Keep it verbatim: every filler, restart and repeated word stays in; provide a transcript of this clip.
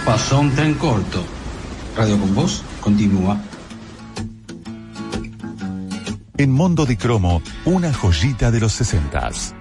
Pasó un tren corto. Radio con Voz continúa. En Mondo di Cromo, una joyita de los sesentas.